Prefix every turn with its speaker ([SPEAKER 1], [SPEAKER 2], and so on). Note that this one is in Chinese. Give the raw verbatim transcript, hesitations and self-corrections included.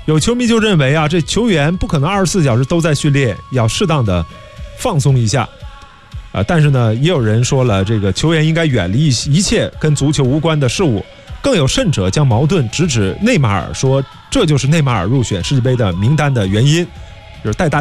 [SPEAKER 1] 有球迷就认为啊，这球员不可能二十四小时都在训练，要适当的放松一下。啊，但是呢，也有人说了，这个球员应该远离一切跟足球无关的事物。更有甚者，将矛盾直指内马尔，说这就是内马尔入选世界杯的名单的原因，就是带大。